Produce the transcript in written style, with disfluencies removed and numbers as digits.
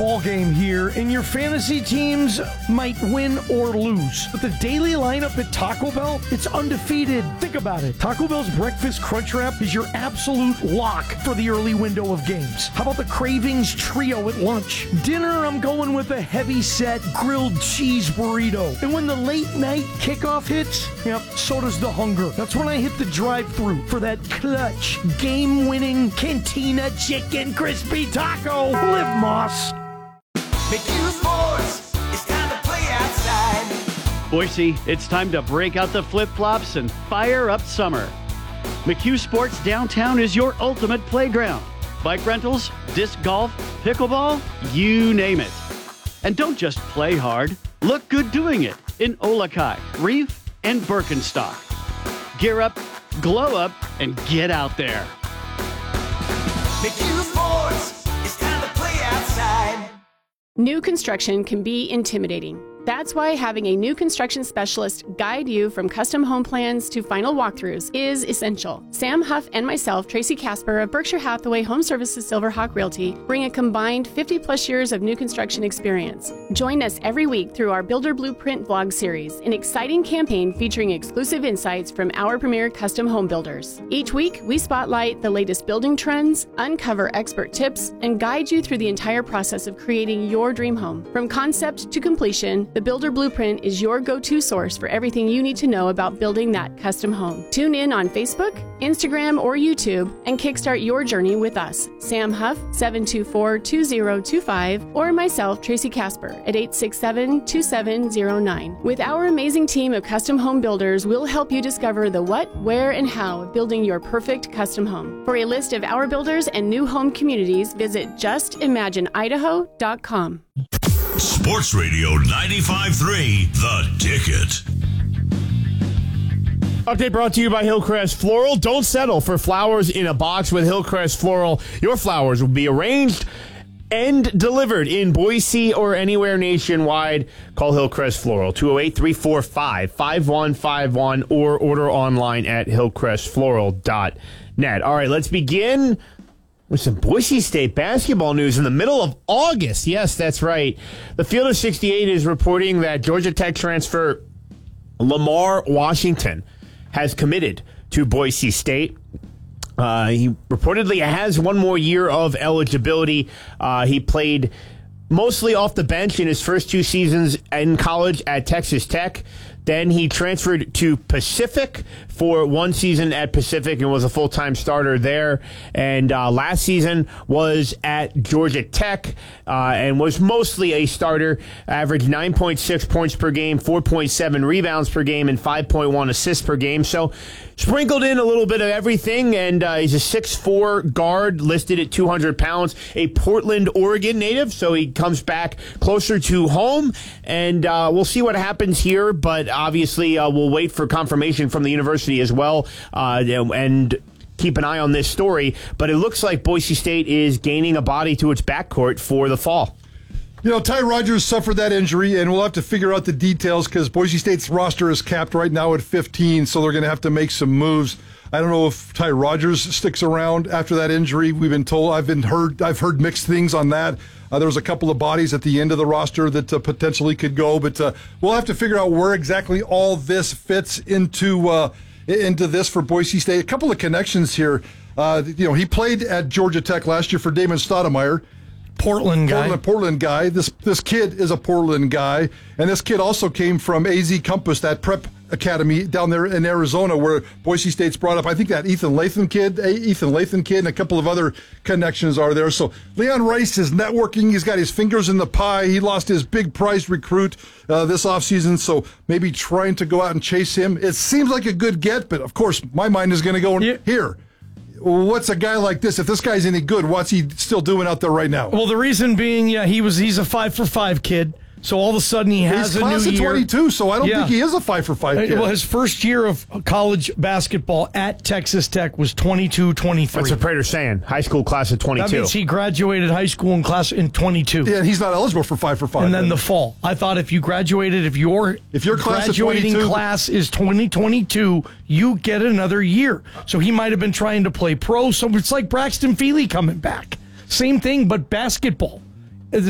ball game here, and your fantasy teams might win or lose. But the daily lineup at Taco Bell, it's undefeated. Think about it. Taco Bell's Breakfast Crunch Wrap is your absolute lock for the early window of games. How about the Cravings Trio at lunch? Dinner, I'm going with a heavy-set grilled cheese burrito. And when the late-night kickoff hits, yep, so does the hunger. That's when I hit the drive-thru for that clutch, game-winning Cantina Chicken Crispy Taco. Live Moss. McHugh Sports, it's time to play outside. Boise, it's time to break out the flip-flops and fire up summer. McHugh Sports Downtown is your ultimate playground. Bike rentals, disc golf, pickleball, you name it. And don't just play hard. Look good doing it in Olakai, Reef, and Birkenstock. Gear up, glow up, and get out there. McHugh Sports, it's time to play outside. New construction can be intimidating. That's why having a new construction specialist guide you from custom home plans to final walkthroughs is essential. Sam Huff and myself, Tracy Casper of Berkshire Hathaway Home Services Silverhawk Realty, bring a combined 50-plus years of new construction experience. Join us every week through our Builder Blueprint vlog series, an exciting campaign featuring exclusive insights from our premier custom home builders. Each week, we spotlight the latest building trends, uncover expert tips, and guide you through the entire process of creating your dream home. From concept to completion, the Builder Blueprint is your go-to source for everything you need to know about building that custom home. Tune in on Facebook, Instagram, or YouTube and kickstart your journey with us. Sam Huff, 724-2025, or myself, Tracy Casper, at 867-2709. With our amazing team of custom home builders, we'll help you discover the what, where, and how of building your perfect custom home. For a list of our builders and new home communities, visit justimagineidaho.com. Sports Radio 95.3, The Ticket. Update brought to you by Hillcrest Floral. Don't settle for flowers in a box with Hillcrest Floral. Your flowers will be arranged and delivered in Boise or anywhere nationwide. Call Hillcrest Floral, 208-345-5151, or order online at hillcrestfloral.net. All right, let's begin with some Boise State basketball news in the middle of August. Yes, that's right. The Field of 68 is reporting that Georgia Tech transfer Lamar Washington has committed to Boise State. He reportedly has one more year of eligibility. He played mostly off the bench in his first two seasons in college at Texas Tech. Then he transferred to Pacific for one season at Pacific and was a full-time starter there. And last season was at Georgia Tech and was mostly a starter, averaged 9.6 points per game, 4.7 rebounds per game, and 5.1 assists per game. So sprinkled in a little bit of everything, and he's a 6'4 guard listed at 200 pounds, a Portland, Oregon native, so he comes back closer to home, and we'll see what happens here, but obviously we'll wait for confirmation from the university as well, and keep an eye on this story, but it looks like Boise State is gaining a body to its backcourt for the fall. You know, Ty Rodgers suffered that injury, and we'll have to figure out the details because Boise State's roster is capped right now at 15, so they're going to have to make some moves. I don't know if Ty Rodgers sticks around after that injury. We've been told, I've heard mixed things on that. There was a couple of bodies at the end of the roster that potentially could go, but we'll have to figure out where exactly all this fits into this for Boise State. A couple of connections here. He played at Georgia Tech last year for Damon Stoudemire. Portland guy. This kid is a Portland guy, and this kid also came from AZ Compass, that prep academy down there in Arizona, where Boise State's brought up. I think that Ethan Lathan kid, and a couple of other connections are there. So Leon Rice is networking. He's got his fingers in the pie. He lost his big prize recruit this offseason, so maybe trying to go out and chase him. It seems like a good get, but of course my mind is going to go here. What's a guy like this? If this guy's any good, what's he still doing out there right now? Well, the reason being, he's a 5-for-5 kid. So all of a sudden he has a new year. He's class of 22, so I don't think he is a 5-for-5 kid. Well, his first year of college basketball at Texas Tech was 22-23. That's what Prater's saying. High school class of 22. That means he graduated high school in class in 22. Yeah, and he's not eligible for 5-for-5. And then the fall. I thought if you graduated, if your class graduating of 22, class is 2022, you get another year. So he might have been trying to play pro. So it's like Braxton Feely coming back. Same thing, but basketball.